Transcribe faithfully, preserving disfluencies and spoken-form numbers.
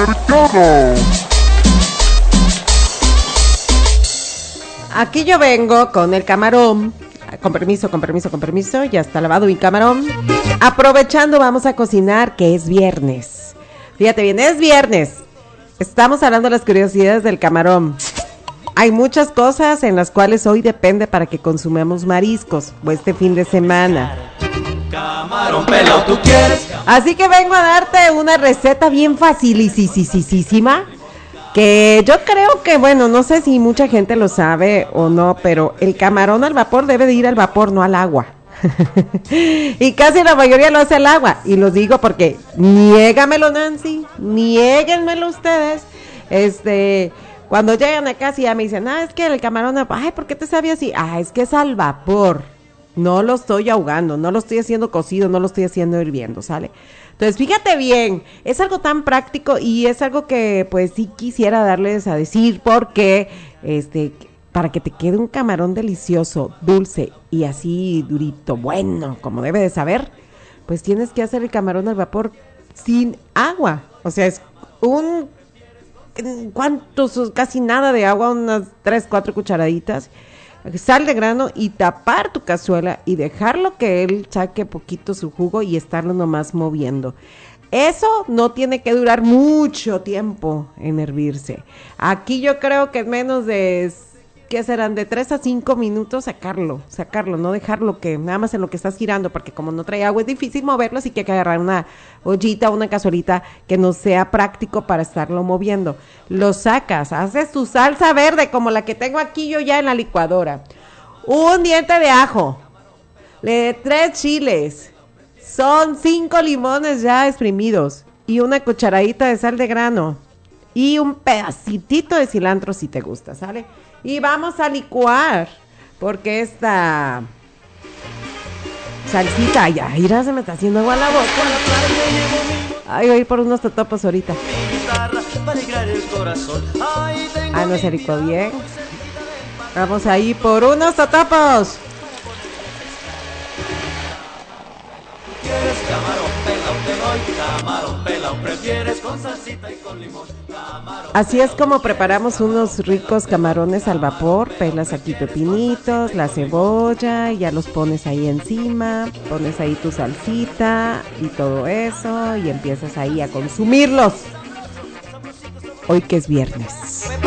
americano. Aquí yo vengo con el camarón. Con permiso, con permiso, con permiso. Ya está lavado mi camarón. Aprovechando, vamos a cocinar, que es viernes. Fíjate bien, es viernes. Estamos hablando de las curiosidades del camarón. Hay muchas cosas en las cuales hoy depende para que consumamos mariscos, o este fin de semana. Camarón pelado, ¿tú quieres? Así que vengo a darte una receta bien facilísima, que yo creo que, bueno, no sé si mucha gente lo sabe o no, pero el camarón al vapor debe de ir al vapor, no al agua. Y casi la mayoría lo hace al agua, y lo digo porque niégamelo, Nancy, niéguenmelo ustedes. Este, cuando llegan a casa y ya me dicen, ah, es que el camarón, ay, ¿por qué te sabe así? Ah, es que es al vapor, no lo estoy ahogando, no lo estoy haciendo cocido, no lo estoy haciendo hirviendo, ¿sale? Entonces, fíjate bien, es algo tan práctico y es algo que, pues, sí quisiera darles a decir porque, este, para que te quede un camarón delicioso, dulce y así durito, bueno, como debe de saber, pues tienes que hacer el camarón al vapor sin agua. O sea, es un, ¿cuántos? Casi nada de agua, unas tres, cuatro cucharaditas, sal de grano y tapar tu cazuela y dejarlo que él saque poquito su jugo y estarlo nomás moviendo. Eso no tiene que durar mucho tiempo en hervirse. Aquí yo creo que en menos de, ¿qué serán? De tres a cinco minutos sacarlo, sacarlo, no dejarlo que nada más en lo que estás girando, porque como no trae agua es difícil moverlo, así que hay que agarrar una ollita o una cazuelita que nos sea práctico para estarlo moviendo. Lo sacas, haces tu salsa verde como la que tengo aquí yo ya en la licuadora. Un diente de ajo, le tres chiles, son cinco limones ya exprimidos y una cucharadita de sal de grano y un pedacitito de cilantro si te gusta, ¿sale? Y vamos a licuar, porque esta salsita, ya, mira, se me está haciendo agua la boca. Ay, voy a ir por unos totopos ahorita. Ah, no se licuó bien. Vamos a ir por unos totopos. ¿Quieres camarón pelao? Te doy camarón pelao. ¿Prefieres con salsita y con limón? Camarón. Así es como preparamos unos ricos camarones al vapor. Pelas aquí pepinitos, la cebolla, ya los pones ahí encima, pones ahí tu salsita y todo eso y empiezas ahí a consumirlos. Hoy que es viernes.